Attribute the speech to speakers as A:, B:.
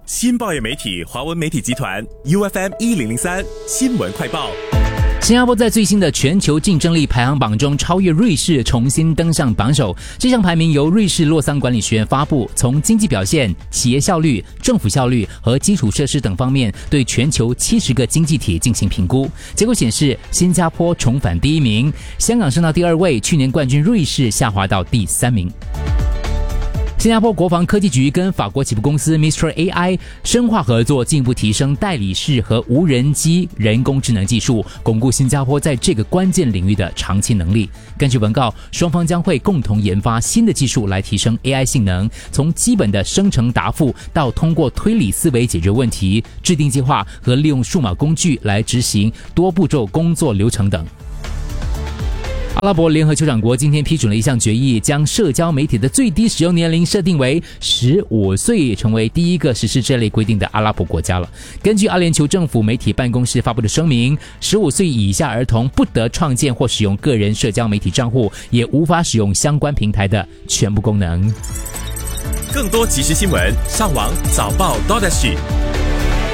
A: 新报业媒体华文媒体集团 UFM 1003新闻快报。
B: 新加坡在最新的全球竞争力排行榜中超越瑞士，重新登上榜首。这项排名由瑞士洛桑管理学院发布，从经济表现、企业效率、政府效率和基础设施等方面对全球70个经济体进行评估。结果显示，新加坡重返第一名，香港升到第2位，去年冠军瑞士下滑到第3名。新加坡国防科技局跟法国起步公司 Mistral AI 深化合作，进一步提升代理式和无人机人工智能技术，巩固新加坡在这个关键领域的长期能力。根据文告，双方将会共同研发新的技术来提升 AI 性能，从基本的生成答复到通过推理思维解决问题、制定计划和利用数码工具来执行多步骤工作流程等。阿拉伯联合酋长国今天批准了一项决议，将社交媒体的最低使用年龄设定为15岁，成为第一个实施这类规定的阿拉伯国家了。根据阿联酋政府媒体办公室发布的声明，15岁以下儿童不得创建或使用个人社交媒体账户，也无法使用相关平台的全部功能。
A: 更多即时新闻，上网早报 .SG。